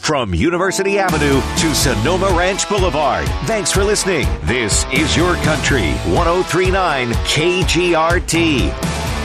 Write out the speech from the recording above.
From University Avenue to Sonoma Ranch Boulevard. Thanks for listening. This is Your Country, 103.9 KGRT.